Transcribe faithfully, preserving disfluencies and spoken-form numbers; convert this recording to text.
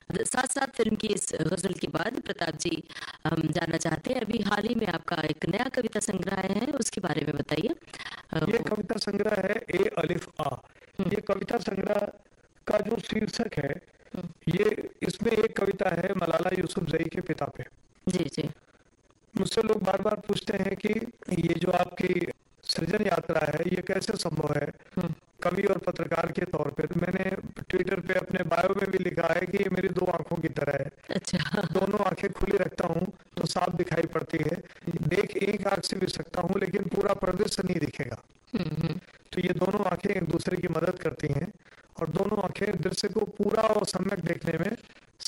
साथ साथ फिल्म की इस गजल के बाद प्रताप जी हम जानना चाहते हैं, अभी हाल ही में आपका एक नया कविता संग्रह आया है, उसके बारे में बताइए। ये कविता संग्रह है ए अलिफ आ। ये कविता संग्रह का जो शीर्षक है, ये इसमें एक कविता है मलाला यूसुफजई के पिता पे। जी जी। मुझसे लोग बार बार पूछते हैं कि ये जो आपकी सृजन यात्रा है ये कैसे संभव है कवि और पत्रकार के तौर पे। तो मैंने ट्विटर पे अपने बायो में भी लिखा है कि ये मेरी दो आंखों की तरह है। अच्छा। दोनों आंखें खुली रखता हूँ तो साफ दिखाई पड़ती है, देख एक आंख से भी सकता हूँ लेकिन पूरा परिदृश्य नहीं दिखेगा। तो ये दोनों आंखें एक दूसरे की मदद करती हैं और दोनों आंखें दृश्य को पूरा और सम्यक देखने में